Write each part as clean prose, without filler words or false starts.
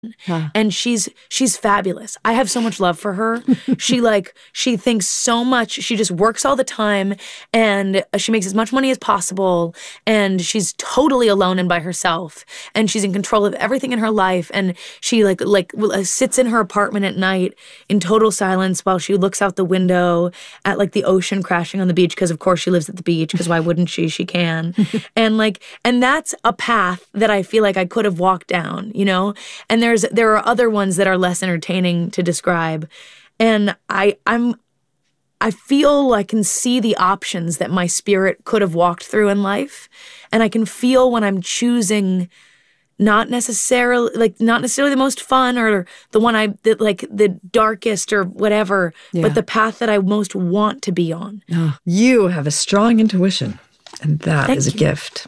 And she's fabulous. I have so much love for her. She thinks so much. She just works all the time, and she makes as much money as possible, and she's totally alone and by herself, and she's in control of everything in her life, and she sits in her apartment at night in total silence while she looks out the window at the ocean crashing on the beach, because of course she lives at the beach, because why wouldn't she? She can. And that's a path that I feel like I could have walked down, And there are other ones that are less entertaining to describe. And I feel I can see the options that my spirit could have walked through in life. And I can feel when I'm choosing not necessarily the most fun or the one the darkest or whatever, but the path that I most want to be on. Oh, you have a strong intuition, and that is a gift.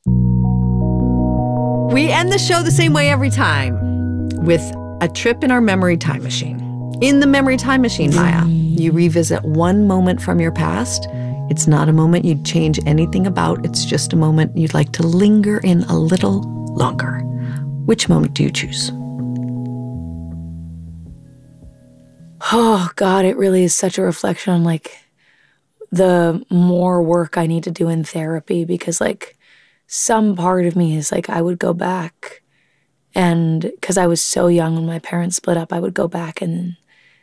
We end the show the same way every time, with a trip in our memory time machine. In the memory time machine, Maya, you revisit one moment from your past. It's not a moment you'd change anything about. It's just a moment you'd like to linger in a little longer. Which moment do you choose? Oh, God, it really is such a reflection on the more work I need to do in therapy, because some part of me is I would go back, and because I was so young when my parents split up, I would go back and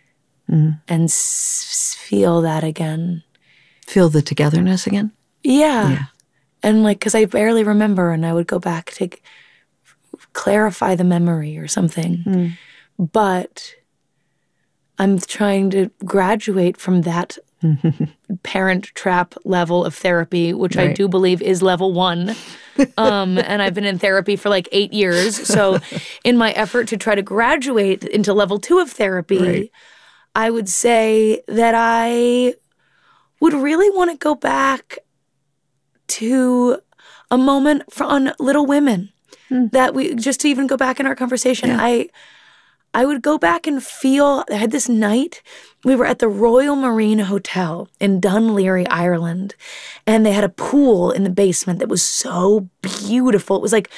feel that again. Feel the togetherness again? Yeah. And because I barely remember, and I would go back to clarify the memory or something. But I'm trying to graduate from that parent trap level of therapy, which I do believe is level 1. And I've been in therapy for 8 years. So in my effort to try to graduate into level 2 of therapy, I would say that I would really want to go back to a moment on Little Women. That we, just to even go back in our conversation, I would go back and feel, I had this night, we were at the Royal Marine Hotel in Dunleary, Ireland, and they had a pool in the basement that was so beautiful. It was like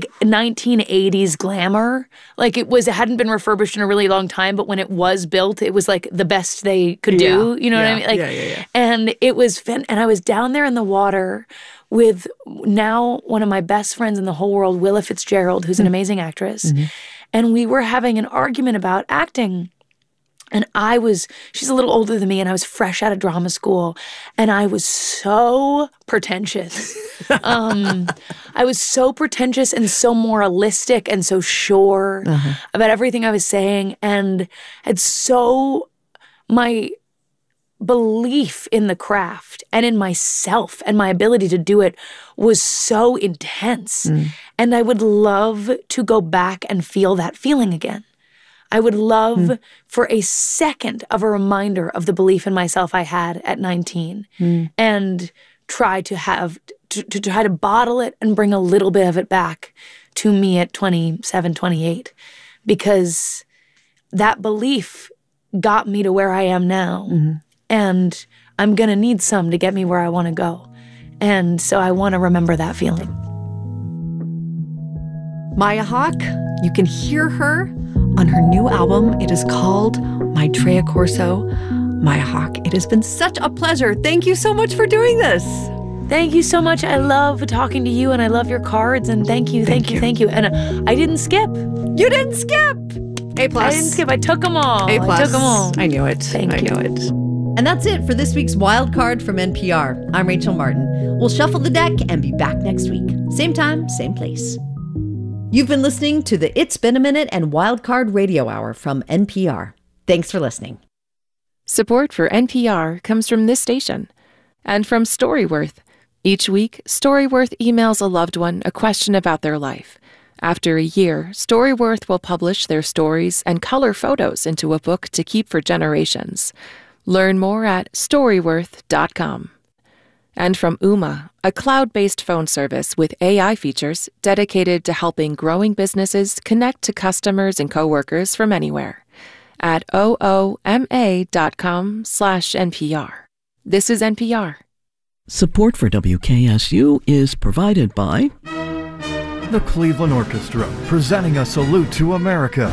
1980s glamour. It hadn't been refurbished in a really long time, but when it was built, it was the best they could do. You know what I mean? And it was, and I was down there in the water with now one of my best friends in the whole world, Willa Fitzgerald, who's an amazing actress. And we were having an argument about acting. And she's a little older than me, and I was fresh out of drama school, and I was so pretentious. I was so pretentious and so moralistic and so sure about everything I was saying, and had my belief in the craft and in myself and my ability to do it was so intense. And I would love to go back and feel that feeling again. I would love for a second of a reminder of the belief in myself I had at 19 and try to try to bottle it and bring a little bit of it back to me at 27, 28, because that belief got me to where I am now. And I'm going to need some to get me where I want to go. And so I want to remember that feeling. Maya Hawke, you can hear her on her new album. It is called Maitreya Corso. Maya Hawke, it has been such a pleasure. Thank you so much for doing this. Thank you so much. I love talking to you, and I love your cards, and thank you. And I didn't skip. You didn't skip. A+. I didn't skip. I took them all. A+. I took them all. I knew it. Thank you. I knew it. And that's it for this week's Wild Card from NPR. I'm Rachel Martin. We'll shuffle the deck and be back next week. Same time, same place. You've been listening to the It's Been a Minute and Wild Card Radio Hour from NPR. Thanks for listening. Support for NPR comes from this station and from Storyworth. Each week, Storyworth emails a loved one a question about their life. After a year, Storyworth will publish their stories and color photos into a book to keep for generations. Learn more at Storyworth.com. And from Ooma, a cloud-based phone service with AI features dedicated to helping growing businesses connect to customers and coworkers from anywhere. At ooma.com/NPR. This is NPR. Support for WKSU is provided by The Cleveland Orchestra, presenting a salute to America